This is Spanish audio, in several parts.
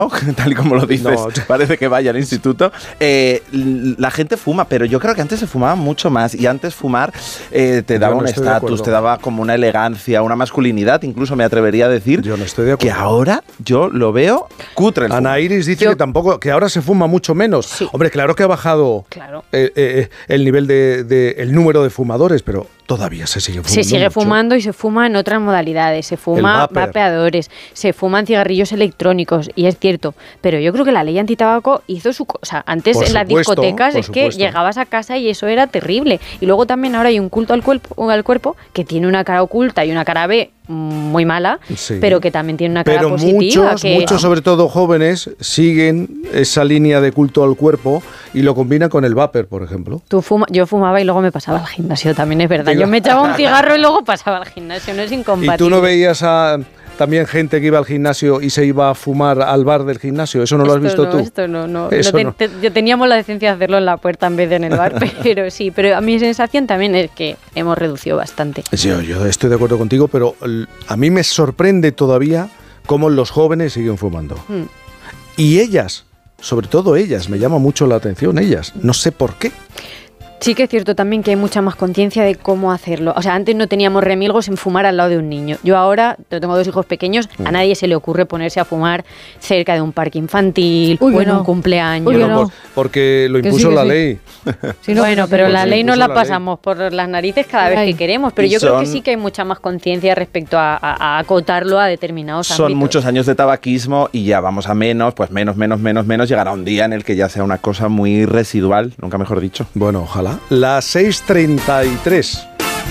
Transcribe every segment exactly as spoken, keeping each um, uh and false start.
tal y como lo dices, No. parece que vaya al instituto. Eh, la gente fuma, pero yo creo que antes se fumaba mucho más y antes fumar eh, te daba Yo no un estoy de estatus, acuerdo. te daba como una elegancia, una masculinidad, incluso me atrevería a decir Yo no estoy de que acuerdo. ahora yo lo veo cutre el Ana fumo. Iris dice Yo- que tampoco, que ahora se fuma mucho menos. Sí. Hombre, claro que ha bajado Claro. eh, eh, el nivel de, de- el número de fumadores, pero todavía se sigue fumando. Se sigue mucho. fumando y se fuma en otras modalidades. Se El fuma vapor. vapeadores, se fuman cigarrillos electrónicos, y es cierto. Pero yo creo que la ley antitabaco hizo su cosa. Antes Por en las supuesto, discotecas por es que supuesto. llegabas a casa y eso era terrible. Y luego también ahora hay un culto al cuerpo, al cuerpo que tiene una cara oculta y una cara B muy mala, Sí. pero que también tiene una cara Pero positiva. muchos, que, muchos, sobre todo jóvenes, siguen esa línea de culto al cuerpo y lo combinan con el vapor, por ejemplo. Tú fuma, yo fumaba y luego me pasaba al gimnasio, también es verdad. Digo- Yo me echaba un cigarro y luego pasaba al gimnasio, no es incompatible. ¿Y tú no veías a también gente que iba al gimnasio y se iba a fumar al bar del gimnasio? ¿Eso no lo has Esto visto no, tú? Esto no, no. Eso No te- no. te- yo teníamos la decencia de hacerlo en la puerta en vez de en el bar, pero sí, pero a mi sensación también es que hemos reducido bastante. Yo, yo estoy de acuerdo contigo, pero l- a mí me sorprende todavía cómo los jóvenes siguen fumando. Mm. Y ellas, sobre todo ellas, me llama mucho la atención ellas. No sé por qué. Sí que es cierto también que hay mucha más conciencia de cómo hacerlo. O sea, antes no teníamos remilgos en fumar al lado de un niño. Yo ahora, yo tengo dos hijos pequeños, a nadie se le ocurre ponerse a fumar cerca de un parque infantil Uy, o que en no. un cumpleaños. Uy, que Bueno, no. por- porque lo Que impuso sí, que la sí. ley. Si no, bueno, pues, pero pues, la sí, ley nos puso la la ley. pasamos por las narices cada vez Ay. que queremos, pero Y yo creo que son- sí que hay mucha más conciencia respecto a, a- a acotarlo a determinados Son ámbitos. muchos años de tabaquismo y ya vamos a menos, pues menos, menos, menos, menos. Llegará un día en el que ya sea una cosa muy residual, nunca mejor dicho. Bueno, ojalá. Las seis treinta y tres.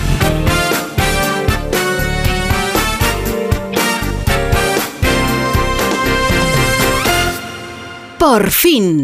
Por fin.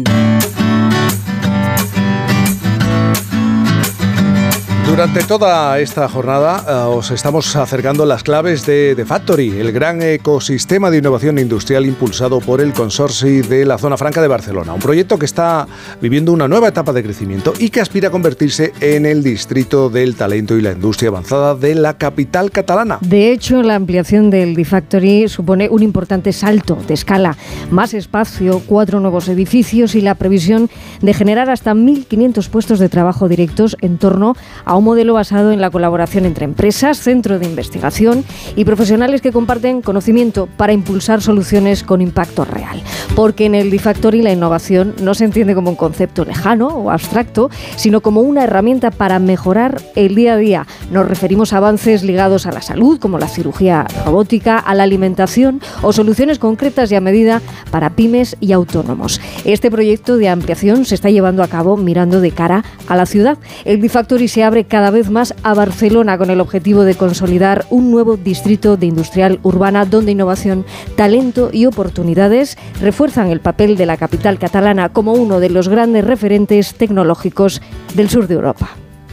Durante toda esta jornada eh, os estamos acercando las claves de The Factory, el gran ecosistema de innovación industrial impulsado por el Consorci de la Zona Franca de Barcelona. Un proyecto que está viviendo una nueva etapa de crecimiento y que aspira a convertirse en el distrito del talento y la industria avanzada de la capital catalana. De hecho, la ampliación del The Factory supone un importante salto de escala. Más espacio, cuatro nuevos edificios y la previsión de generar hasta mil quinientos puestos de trabajo directos en torno a un modelo basado en la colaboración entre empresas, centro de investigación y profesionales que comparten conocimiento para impulsar soluciones con impacto real. Porque en el The Factory la innovación no se entiende como un concepto lejano o abstracto, sino como una herramienta para mejorar el día a día. Nos referimos a avances ligados a la salud, como la cirugía robótica, a la alimentación o soluciones concretas y a medida para pymes y autónomos. Este proyecto de ampliación se está llevando a cabo mirando de cara a la ciudad. El The Factory se abre cada vez más a Barcelona con el objetivo de consolidar un nuevo distrito de industrial urbana donde innovación, talento y oportunidades refuerzan el papel de la capital catalana como uno de los grandes referentes tecnológicos del sur de Europa.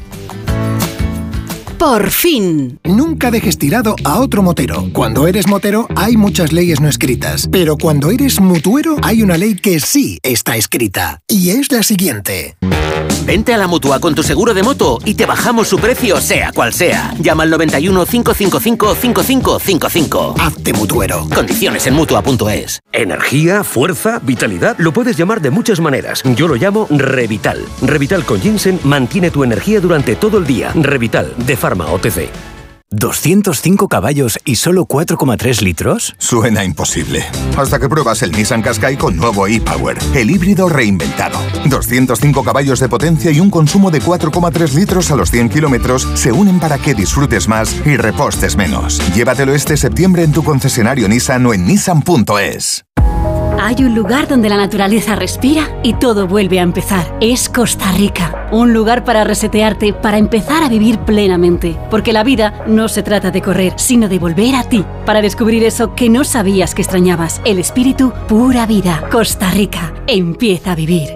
Por fin. Nunca dejes tirado a otro motero. Cuando eres motero hay muchas leyes no escritas, pero cuando eres mutuero hay una ley que sí está escrita. Y es la siguiente. Vente a la Mutua con tu seguro de moto y te bajamos su precio sea cual sea. Llama al noventa y uno, cinco cinco cinco, cinco cinco cinco cinco. Hazte mutuero. Condiciones en Mutua punto es. Energía, fuerza, vitalidad, lo puedes llamar de muchas maneras. Yo lo llamo Revital. Revital con ginseng mantiene tu energía durante todo el día. Revital, de Pharma O T C. ¿doscientos cinco caballos y solo cuatro coma tres litros? Suena imposible. Hasta que pruebas el Nissan Qashqai con nuevo e-Power, el híbrido reinventado. doscientos cinco caballos de potencia y un consumo de cuatro coma tres litros a los cien kilómetros se unen para que disfrutes más y repostes menos. Llévatelo este septiembre en tu concesionario Nissan o en Nissan punto es. Hay un lugar donde la naturaleza respira y todo vuelve a empezar. Es Costa Rica. Un lugar para resetearte, para empezar a vivir plenamente. Porque la vida no se trata de correr, sino de volver a ti. Para descubrir eso que no sabías que extrañabas. El espíritu pura vida. Costa Rica. Empieza a vivir.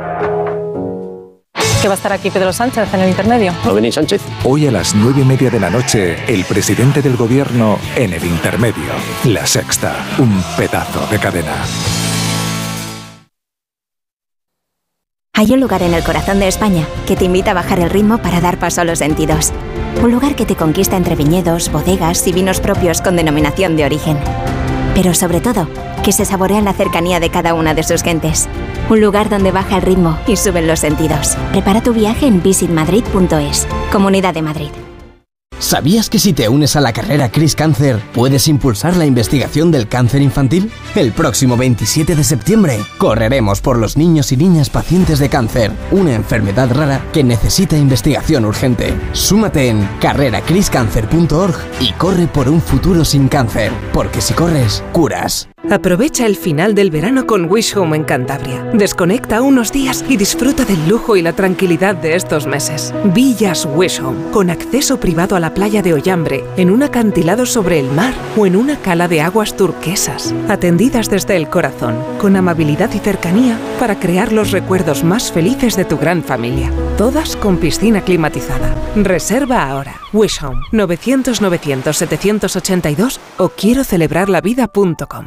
Que va a estar aquí Pedro Sánchez en el intermedio. ¿No venís, Sánchez? Hoy a las nueve y media de la noche, el presidente del gobierno en el intermedio. La Sexta. Un pedazo de cadena. Hay un lugar en el corazón de España que te invita a bajar el ritmo para dar paso a los sentidos. Un lugar que te conquista entre viñedos, bodegas y vinos propios con denominación de origen. pero sobre todo, que se saborean la cercanía de cada una de sus gentes. Un lugar donde baja el ritmo y suben los sentidos. Prepara tu viaje en visit madrid punto es. Comunidad de Madrid. ¿Sabías que si te unes a la carrera Cris Cáncer puedes impulsar la investigación del cáncer infantil? El próximo veintisiete de septiembre correremos por los niños y niñas pacientes de cáncer, una enfermedad rara que necesita investigación urgente. Súmate en carrera cris cáncer punto org y corre por un futuro sin cáncer, porque si corres, curas. Aprovecha el final del verano con Wish Home en Cantabria. Desconecta unos días y disfruta del lujo y la tranquilidad de estos meses. Villas Wish Home, con acceso privado a la playa de Ollambre, en un acantilado sobre el mar o en una cala de aguas turquesas. Atendidas desde el corazón, con amabilidad y cercanía para crear los recuerdos más felices de tu gran familia. Todas con piscina climatizada. Reserva ahora. Wish Home, novecientos novecientos setecientos ochenta y dos o quiero celebrar la vida punto com.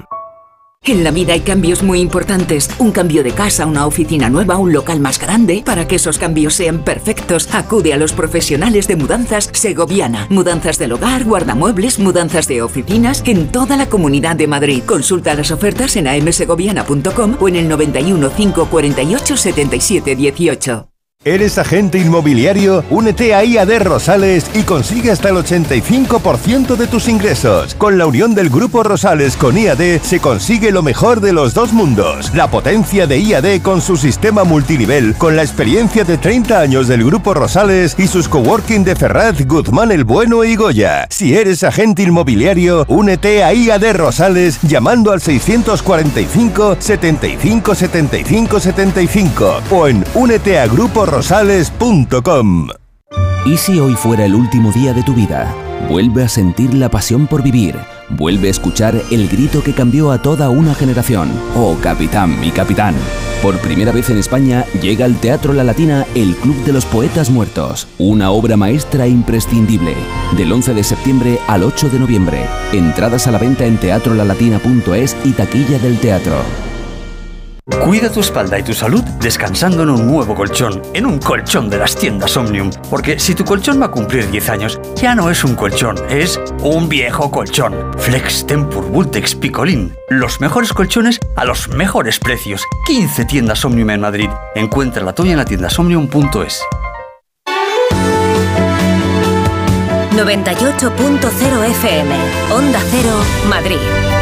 En la vida hay cambios muy importantes. Un cambio de casa, una oficina nueva, un local más grande. Para que esos cambios sean perfectos, acude a los profesionales de Mudanzas Segoviana. Mudanzas del hogar, guardamuebles, mudanzas de oficinas en toda la Comunidad de Madrid. Consulta las ofertas en a m segoviana punto com o en el noventa y uno, cinco cuarenta y ocho, setenta y siete dieciocho. ¿Eres agente inmobiliario? Únete a I A D Rosales y consigue hasta el ochenta y cinco por ciento de tus ingresos. Con la unión del Grupo Rosales con I A D se consigue lo mejor de los dos mundos. La potencia de I A D con su sistema multinivel, con la experiencia de treinta años del Grupo Rosales y sus coworking de Ferraz, Guzmán el Bueno y Goya. Si eres agente inmobiliario, únete a I A D Rosales llamando al seiscientos cuarenta y cinco, setenta y cinco, setenta y cinco, setenta y cinco o en únete a grupo rosales punto com. ¿Y si hoy fuera el último día de tu vida? Vuelve a sentir la pasión por vivir. Vuelve a escuchar el grito que cambió a toda una generación. Oh, capitán, mi capitán. Por primera vez en España llega al Teatro La Latina el Club de los Poetas Muertos. Una obra maestra imprescindible. Del once de septiembre al ocho de noviembre. Entradas a la venta en teatro la latina punto es y taquilla del teatro. Cuida tu espalda y tu salud descansando en un nuevo colchón, en un colchón de las tiendas Omnium. Porque si tu colchón va a cumplir diez años, ya no es un colchón, es un viejo colchón. Flex, Tempur, Vultex, Picolín. Los mejores colchones a los mejores precios. quince tiendas Omnium en Madrid. Encuentra la tuya en la tienda omnium punto es. noventa y ocho punto cero F M, Onda Cero, Madrid.